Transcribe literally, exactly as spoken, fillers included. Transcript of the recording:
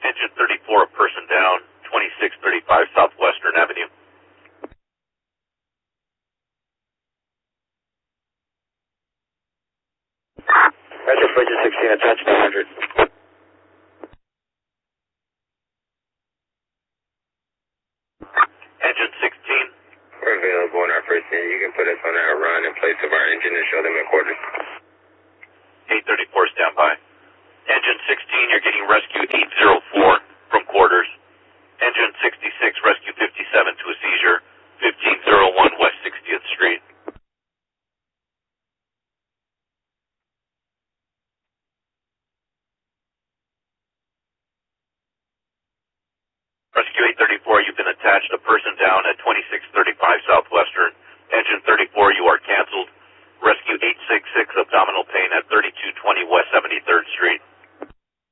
Engine thirty-four, a person down, twenty-six thirty-five Southwestern Avenue. Roger, Bridget sixteen, attached to one hundred. Engine sixteen. We're available on our first end. You can put us on our run in place of our engine and show them in quarters. eight thirty-four, stand by. Engine sixteen, you're getting rescue eight oh four from quarters. Engine sixty-six, rescue fifty-seven to a seizure, fifteen oh one West sixtieth Street. Rescue eight thirty-four, you've been attached, a person down at twenty-six thirty-five Southwestern. Engine thirty-four, you are canceled. Rescue eight sixty-six, abdominal pain at thirty-two twenty West seventy-third Street.